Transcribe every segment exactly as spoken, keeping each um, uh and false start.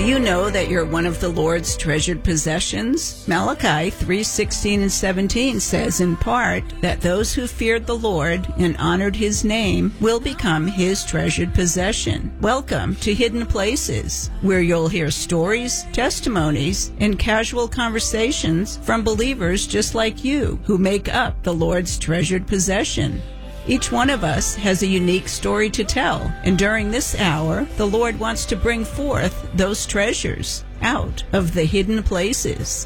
Do you know that you're one of the Lord's treasured possessions? Malachi three sixteen and seventeen says in part that those who feared the Lord and honored his name will become his treasured possession. Welcome to Hidden Places, where you'll hear stories, testimonies, and casual conversations from believers just like you who make up the Lord's treasured possession. Each one of us has a unique story to tell, and during this hour, the Lord wants to bring forth those treasures out of the hidden places.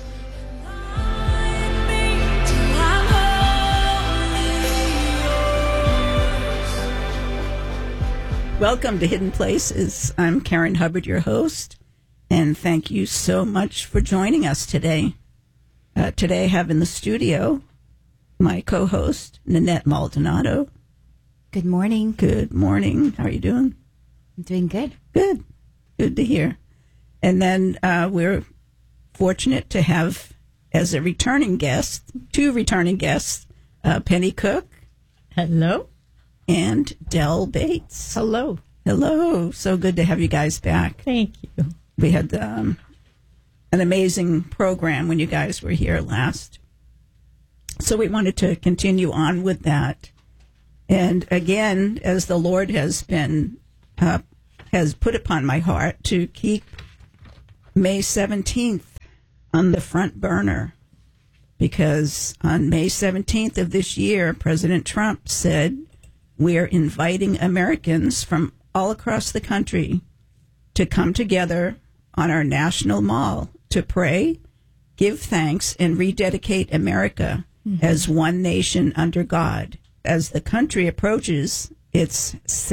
Welcome to Hidden Places. I'm Karen Hubbard, your host, and thank you so much for joining us today. Uh, today I have in the studio my co-host, Nanette Maldonado. Good morning. Good morning. How are you doing? I'm doing good. Good. Good to hear. And then uh, we're fortunate to have, as a returning guest, two returning guests, uh, Penny Cook. Hello. And Del Bates. Hello. Hello. So good to have you guys back. Thank you. We had um, an amazing program when you guys were here last. So we wanted to continue on with that. And again, as the Lord has been, uh, has put upon my heart to keep May seventeenth on the front burner, because on May seventeenth of this year, President Trump said, we're inviting Americans from all across the country to come together on our national mall to pray, give thanks, and rededicate America as one nation under God, as the country approaches its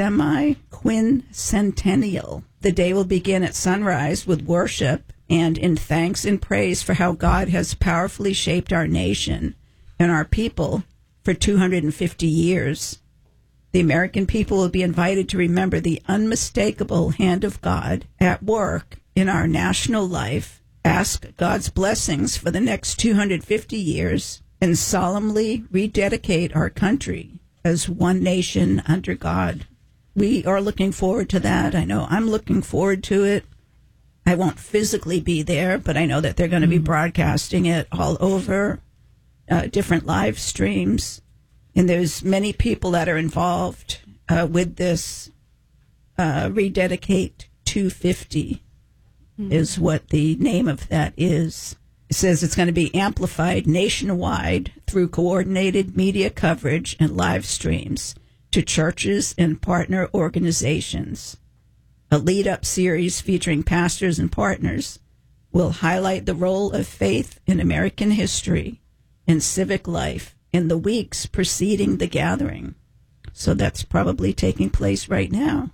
semi-quincentennial. The day will begin at sunrise with worship and in thanks and praise for how God has powerfully shaped our nation and our people for two hundred fifty years. The American people will be invited to remember the unmistakable hand of God at work in our national life, ask God's blessings for the next two hundred fifty years, and solemnly rededicate our country as one nation under God. We are looking forward to that. I know I'm looking forward to it. I won't physically be there, but I know that they're going to be broadcasting it all over, uh, different live streams. And there's many people that are involved uh, with this uh, Rededicate two fifty mm-hmm. is what the name of that is. It says it's going to be amplified nationwide through coordinated media coverage and live streams to churches and partner organizations. A lead-up series featuring pastors and partners will highlight the role of faith in American history and civic life in the weeks preceding the gathering. So that's probably taking place right now.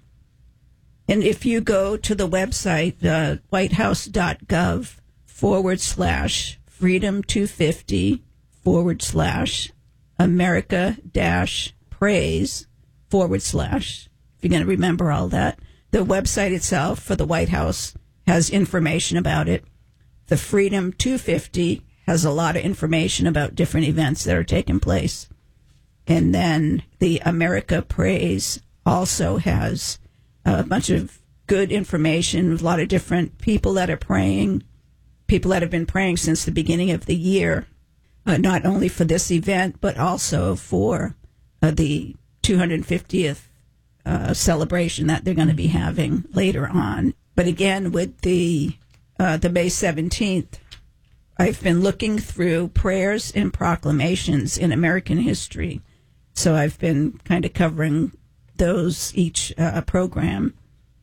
And if you go to the website, uh, whitehouse.gov forward slash freedom 250 forward slash America dash praise forward slash, if you're going to remember all that. The website itself for the White House has information about it. The Freedom two fifty has a lot of information about different events that are taking place. And then the America Praise also has a bunch of good information, a lot of different people that are praying, people that have been praying since the beginning of the year, uh, not only for this event, but also for uh, the two hundred fiftieth uh, celebration that they're going to be having later on. But again, with the uh, the May seventeenth, I've been looking through prayers and proclamations in American history. So I've been kind of covering those each uh, program.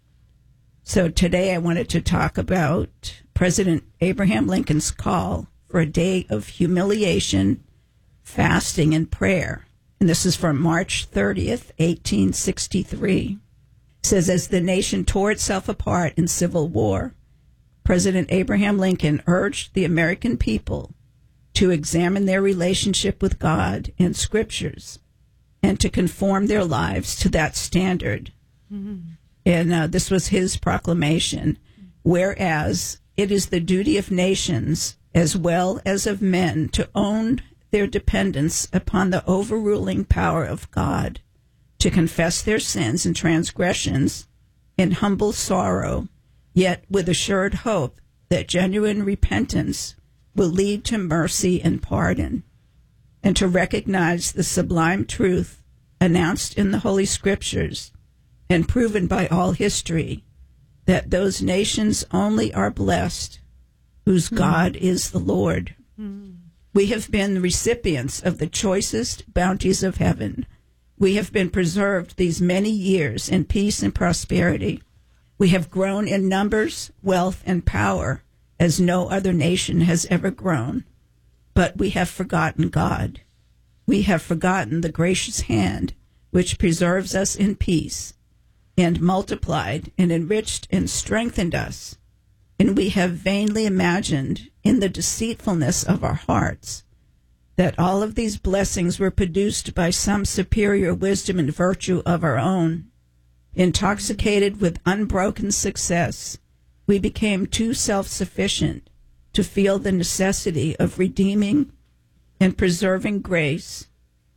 So today I wanted to talk about President Abraham Lincoln's call for a day of humiliation, fasting, and prayer. And this is from March thirtieth, eighteen sixty-three. It says, as the nation tore itself apart in civil war, President Abraham Lincoln urged the American people to examine their relationship with God and scriptures and to conform their lives to that standard. Mm-hmm. And uh, this was his proclamation. Whereas it is the duty of nations as well as of men to own their dependence upon the overruling power of God, to confess their sins and transgressions in humble sorrow, yet with assured hope that genuine repentance will lead to mercy and pardon, and to recognize the sublime truth announced in the Holy Scriptures and proven by all history, that those nations only are blessed whose mm. God is the Lord. Mm. We have been recipients of the choicest bounties of heaven. We have been preserved these many years in peace and prosperity. We have grown in numbers, wealth, and power as no other nation has ever grown. But we have forgotten God. We have forgotten the gracious hand which preserves us in peace, and multiplied and enriched and strengthened us. And we have vainly imagined in the deceitfulness of our hearts that all of these blessings were produced by some superior wisdom and virtue of our own. Intoxicated with unbroken success, we became too self-sufficient to feel the necessity of redeeming and preserving grace,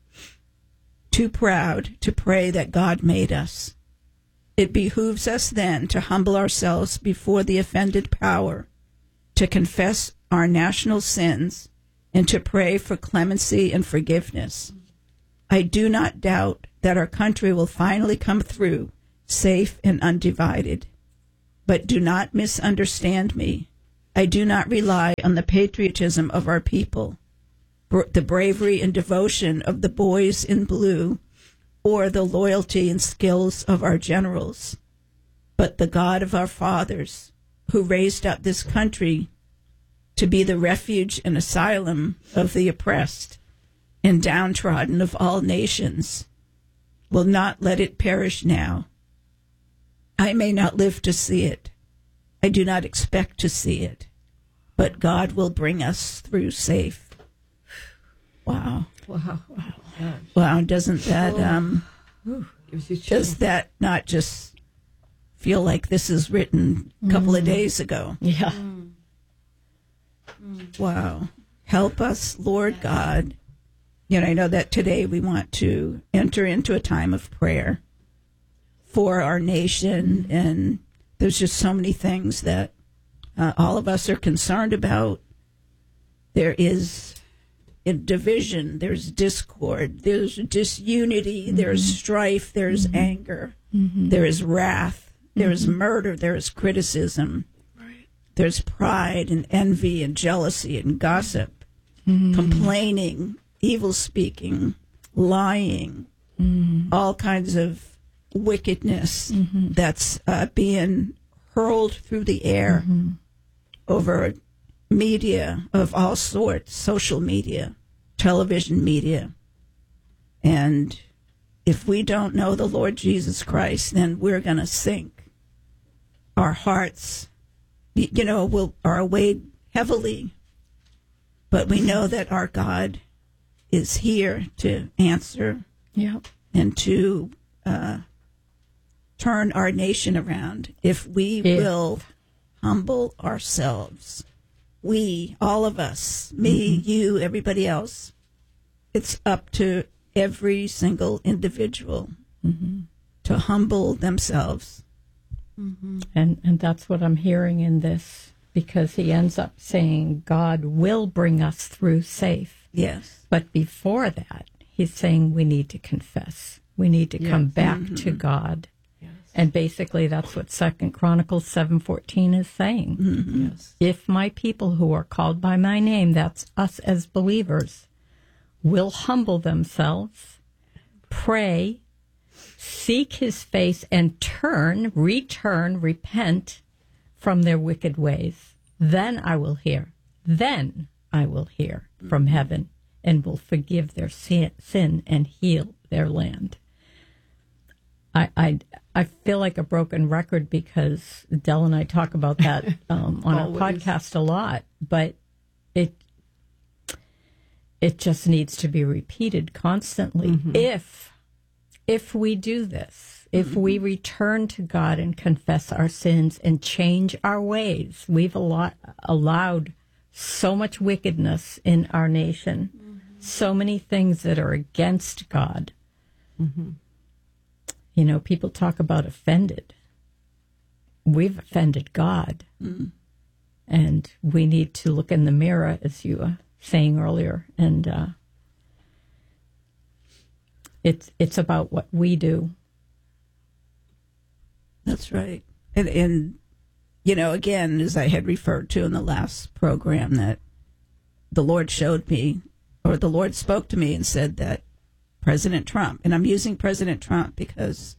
too proud to pray that God made us. It behooves us then to humble ourselves before the offended power, to confess our national sins, and to pray for clemency and forgiveness. I do not doubt that our country will finally come through safe and undivided. But do not misunderstand me. I do not rely on the patriotism of our people, the bravery and devotion of the boys in blue, or the loyalty and skills of our generals, but the God of our fathers, who raised up this country to be the refuge and asylum of the oppressed and downtrodden of all nations, will not let it perish now. I may not live to see it. I do not expect to see it, but God will bring us through safe. Wow. Wow. Wow. Wow, doesn't that, um, Ooh, does that not just feel like this is written a couple mm. of days ago? Yeah. Mm. Mm. Wow. Help us, Lord God. You know, I know that today we want to enter into a time of prayer for our nation, and there's just so many things that uh, all of us are concerned about. There is in division, there's discord, there's disunity, mm-hmm. there's strife, there's mm-hmm. anger, mm-hmm. there is wrath, there is mm-hmm. murder, there is criticism, right. There's pride and envy and jealousy and gossip, mm-hmm. complaining, evil speaking, lying, mm-hmm. all kinds of wickedness mm-hmm. that's uh, being hurled through the air mm-hmm. over media of all sorts, social media, television media. And if we don't know the Lord Jesus Christ, then we're going to sink. Our hearts, you know, will are weighed heavily. But we know that our God is here to answer yep. and to uh, turn our nation around if we yeah. will humble ourselves. We, all of us, me, mm-hmm. you, everybody else, it's up to every single individual mm-hmm. to humble themselves. Mm-hmm. And and that's what I'm hearing in this, because he ends up saying God will bring us through safe. Yes. But before that, he's saying we need to confess. We need to yes. come back mm-hmm. to God. And basically, that's what Second Chronicles seven fourteen is saying. Mm-hmm. Yes. If my people who are called by my name, that's us as believers, will humble themselves, pray, seek his face, and turn, return, repent from their wicked ways, then I will hear. Then I will hear from heaven and will forgive their sin, sin and heal their land. I, I I feel like a broken record because Del and I talk about that um, on our podcast a lot, but it it just needs to be repeated constantly. Mm-hmm. If if we do this, if mm-hmm. we return to God and confess our sins and change our ways, we've a lot, allowed so much wickedness in our nation, mm-hmm. so many things that are against God. Mm-hmm. You know, people talk about offended. we've offended God. Mm. And we need to look in the mirror, as you were saying earlier. And uh, it's it's about what we do. That's right. And, and, you know, again, as I had referred to in the last program, that the Lord showed me, or the Lord spoke to me and said that President Trump, and I'm using President Trump because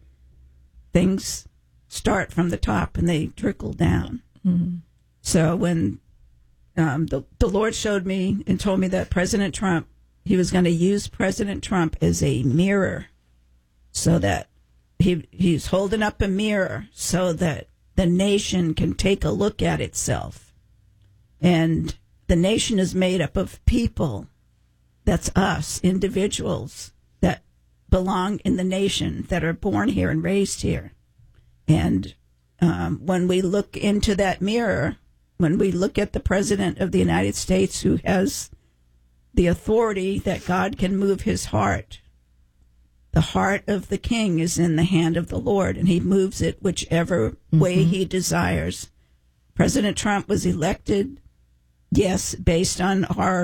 things start from the top and they trickle down. Mm-hmm. So when um, the, the Lord showed me and told me that President Trump, he was going to use President Trump as a mirror, so that he he's holding up a mirror so that the nation can take a look at itself. And the nation is made up of people. That's us, individuals that belong in the nation, that are born here and raised here. And um, when we look into that mirror, when we look at the President of the United States, who has the authority that God can move his heart, the heart of the king is in the hand of the Lord, and he moves it whichever mm-hmm. way he desires. President Trump was elected, yes, based on our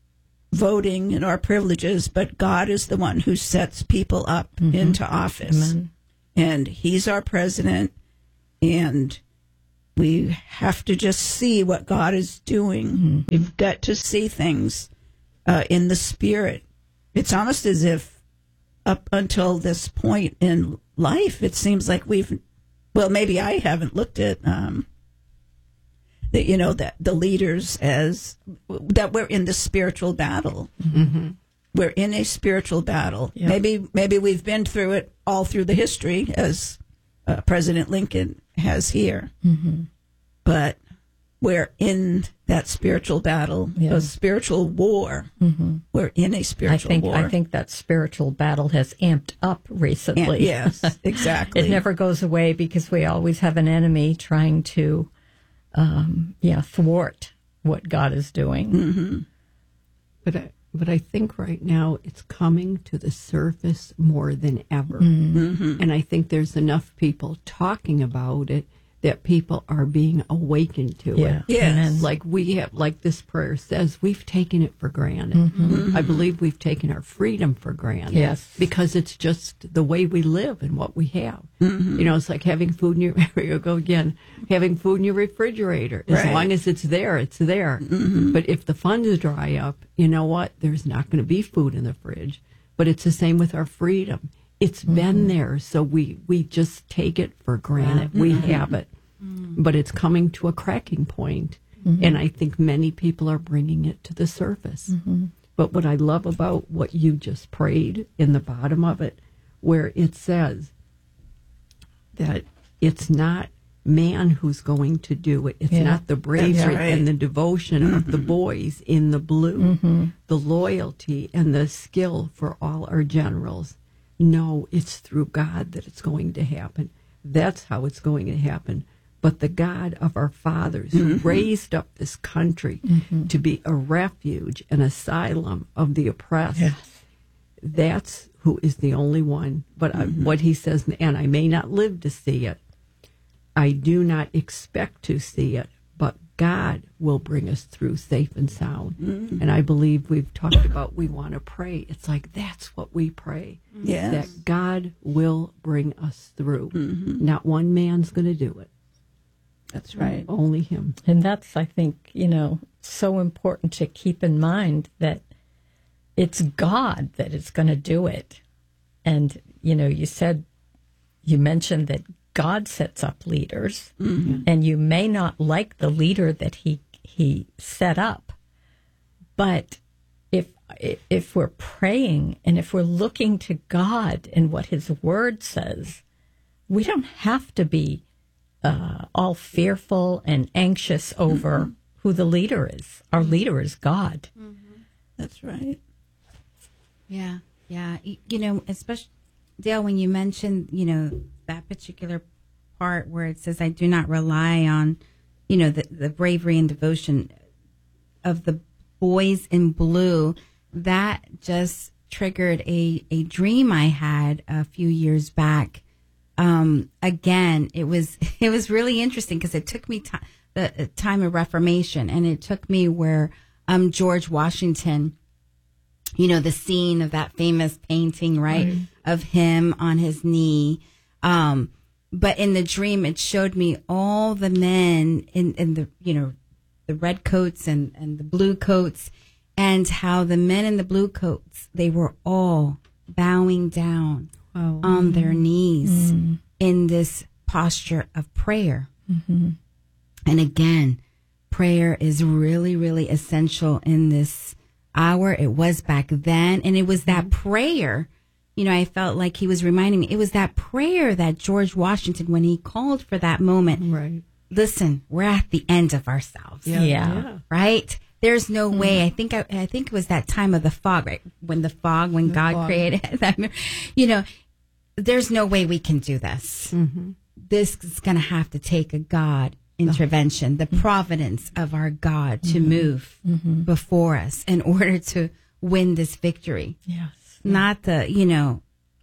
voting and our privileges, but God is the one who sets people up mm-hmm. into office. Amen. And he's our president, and we have to just see what God is doing. Mm-hmm. We've got to see things uh, in the spirit. It's almost as if up until this point in life, it seems like we've, well, maybe I haven't looked at, um, the, you know, that the leaders as, that we're in the spiritual battle. Mm-hmm. We're in a spiritual battle. Yep. Maybe maybe we've been through it all through the history, as uh, President Lincoln has here. Mm-hmm. But we're in that spiritual battle, yeah. a spiritual war. Mm-hmm. We're in a spiritual I think, war. I think that spiritual battle has amped up recently. And, yes, exactly. It never goes away because we always have an enemy trying to um, yeah, thwart what God is doing. Mm-hmm. But I, but I think right now it's coming to the surface more than ever. Mm-hmm. And I think there's enough people talking about it that people are being awakened to yeah. it. Yes. Like we have, like this prayer says, we've taken it for granted. Mm-hmm. Mm-hmm. I believe we've taken our freedom for granted. Yes. Because it's just the way we live and what we have. Mm-hmm. You know, it's like having food in your, here you go again, having food in your refrigerator. As right. long as it's there, it's there. Mm-hmm. But if the funds dry up, you know what? There's not going to be food in the fridge. But it's the same with our freedom. It's mm-hmm. been there, so we, we just take it for granted. Mm-hmm. We have it. Mm-hmm. But it's coming to a cracking point, mm-hmm. and I think many people are bringing it to the surface. Mm-hmm. But what I love about what you just prayed in the bottom of it, where it says that it's not man who's going to do it. It's yeah. not the bravery right. and the devotion mm-hmm. of the boys in the blue, mm-hmm. the loyalty and the skill for all our generals. No, it's through God that it's going to happen. That's how it's going to happen. But the God of our fathers who mm-hmm. raised up this country mm-hmm. to be a refuge, an asylum of the oppressed, yes. that's who is the only one. But mm-hmm. I, what he says, and I may not live to see it, I do not expect to see it, but God will bring us through safe and sound. Mm-hmm. And I believe we've talked about we want to pray. It's like that's what we pray. Yes. That God will bring us through. Mm-hmm. Not one man's going to do it. That's right. Only him. And that's, I think, you know, so important to keep in mind that it's God that is going to do it. And, you know, you said, you mentioned that God sets up leaders, mm-hmm. and you may not like the leader that he he set up, but if if we're praying and if we're looking to God and what His Word says, we don't have to be uh, all fearful and anxious over mm-hmm. who the leader is. Our leader is God. Mm-hmm. That's right. Yeah, yeah. You, you know, especially Dale, when you mentioned, you know, that particular part where it says, I do not rely on, you know, the, the bravery and devotion of the boys in blue, that just triggered a, a dream I had a few years back um, again, it was it was really interesting because it took me time, the time of Reformation, and it took me where um, George Washington, you know, the scene of that famous painting, right, right. of him on his knee. Um, but in the dream, it showed me all the men in, in the, you know, the red coats and, and the blue coats, and how the men in the blue coats, they were all bowing down wow. on their knees mm-hmm. in this posture of prayer. Mm-hmm. And again, prayer is really, really essential in this hour. It was back then. And it was that prayer, you know, I felt like he was reminding me, it was that prayer that George Washington, when he called for that moment, right. listen, we're at the end of ourselves. Yeah. yeah. yeah. Right? There's no mm-hmm. way. I think I, I think it was that time of the fog, right? When the fog, when the God fog. created that, you know, there's no way we can do this. Mm-hmm. This is going to have to take a God intervention, the providence of our God to mm-hmm. move mm-hmm. before us in order to win this victory. Yes. Not the, you know,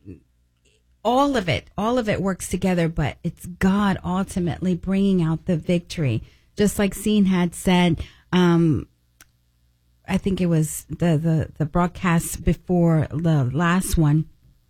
all of it, all of it works together, but it's God ultimately bringing out the victory. Just like Sean had said, um, I think it was the, the, the broadcast before the last one,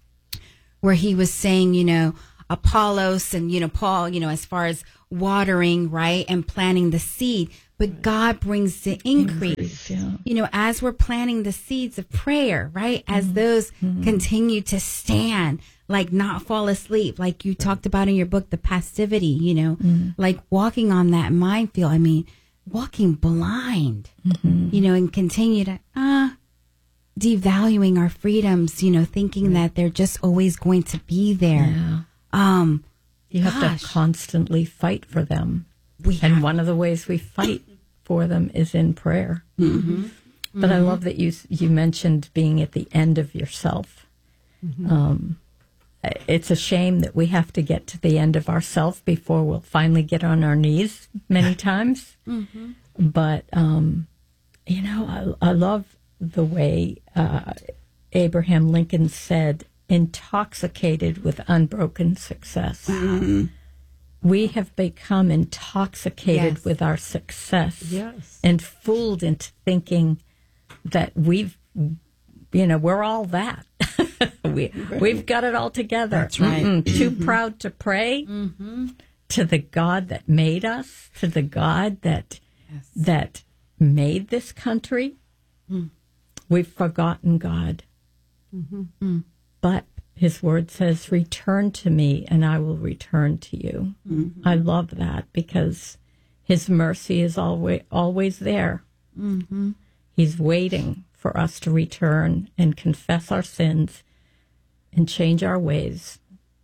where he was saying, you know, Apollos and, you know, Paul, you know, as far as watering, right, and planting the seed, but right. God brings the increase. increase yeah. You know, as we're planting the seeds of prayer, right, as mm-hmm. those mm-hmm. continue to stand, like not fall asleep, like you right. talked about in your book, the passivity, you know, mm-hmm. like walking on that minefield. I mean, walking blind, mm-hmm. you know, and continue to, ah, devaluing our freedoms, you know, thinking right. that they're just always going to be there. Yeah. Um, you have gosh. to constantly fight for them. We and have. one of the ways we fight for them is in prayer. Mm-hmm. But mm-hmm. I love that you you mentioned being at the end of yourself. Mm-hmm. Um, it's a shame that we have to get to the end of ourselves before we'll finally get on our knees many times. Mm-hmm. But, um, you know, I, I love the way uh, Abraham Lincoln said, intoxicated with unbroken success. Mm-hmm. We have become intoxicated yes. with our success yes. and fooled into thinking that we've, you know, we're all that. we, right. We've got it all together. That's right. Mm-mm. Too proud to pray mm-hmm. to the God that made us, to the God that yes. that made this country. Mm. We've forgotten God. Mm-hmm. Mm. But his word says, return to me and I will return to you. Mm-hmm. I love that because his mercy is always, always there. Mm-hmm. He's waiting for us to return and confess our sins and change our ways.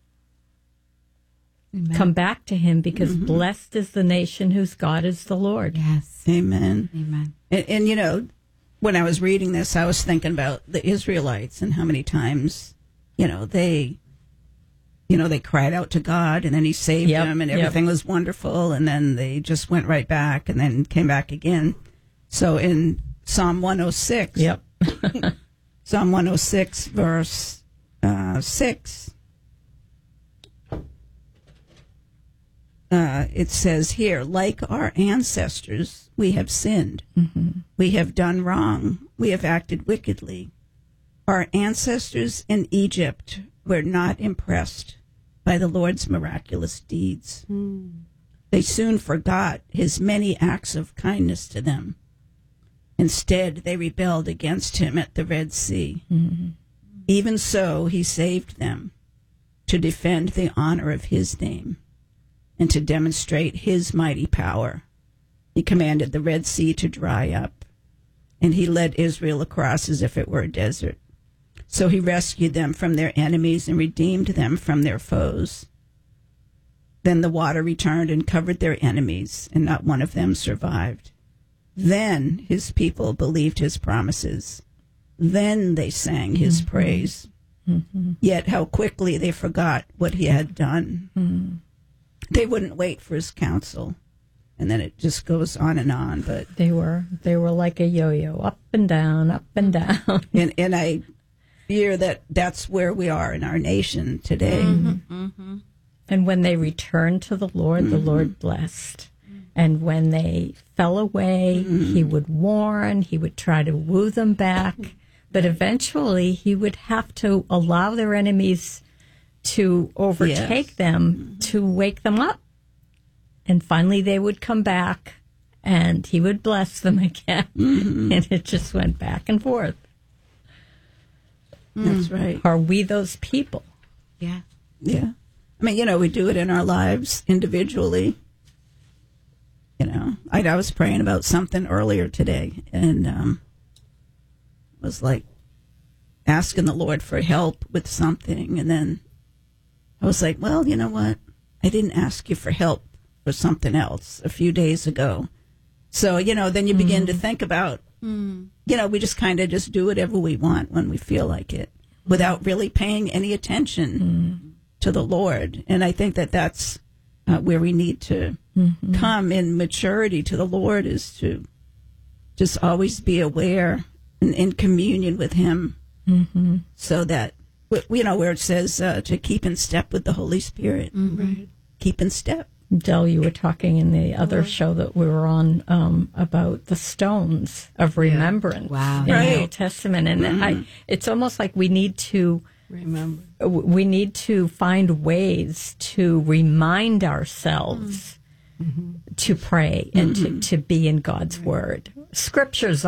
Amen. Come back to him because mm-hmm. blessed is the nation whose God is the Lord. Yes. Amen. Amen. And, and you know, when I was reading this, I was thinking about the Israelites and how many times, you know, they, you know, they cried out to God and then he saved yep, them and everything yep. was wonderful. And then they just went right back and then came back again. So in Psalm one oh six, yep. Psalm one oh six, verse uh, six, uh, it says here, like our ancestors, we have sinned. Mm-hmm. We have done wrong. We have acted wickedly. Our ancestors in Egypt were not impressed by the Lord's miraculous deeds. Mm. They soon forgot his many acts of kindness to them. Instead, they rebelled against him at the Red Sea. Mm-hmm. Even so, he saved them to defend the honor of his name and to demonstrate his mighty power. He commanded the Red Sea to dry up, and he led Israel across as if it were a desert. So he rescued them from their enemies and redeemed them from their foes. Then the water returned and covered their enemies, and not one of them survived. Then his people believed his promises. Then they sang his mm-hmm. praise. Mm-hmm. Yet how quickly they forgot what he had done. Mm-hmm. They wouldn't wait for his counsel. And then it just goes on and on. But they were they were like a yo-yo, up and down, up and down. and and I fear that that's where we are in our nation today. Mm-hmm. Mm-hmm. And when they returned to the Lord, mm-hmm. the Lord blessed. And when they fell away, mm-hmm. he would warn, he would try to woo them back. But eventually, he would have to allow their enemies to overtake yes. them, to wake them up. And finally, they would come back, and he would bless them again. Mm-hmm. And it just went back and forth. That's right. Are we those people? Yeah. Yeah. I mean, you know, we do it in our lives individually. You know, I, I was praying about something earlier today, and um, was like asking the Lord for help with something. And then I was like, well, you know what? I didn't ask you for help for something else a few days ago. So, you know, then you begin mm. to think about, mm. you know, we just kind of just do whatever we want when we feel like it without really paying any attention mm. to the Lord. And I think that that's uh, where we need to mm-hmm. come in maturity to the Lord, is to just always be aware and in communion with him, mm-hmm. so that, you know, where it says uh, to keep in step with the Holy Spirit. Mm-hmm. Right. Keep in step. Del, you were talking in the other show that we were on um, about the stones of remembrance yeah. wow. in right. the Old Testament, and mm-hmm. I, it's almost like we need to remember. We need to find ways to remind ourselves mm-hmm. to pray and mm-hmm. to, to be in God's right. Word. Scriptures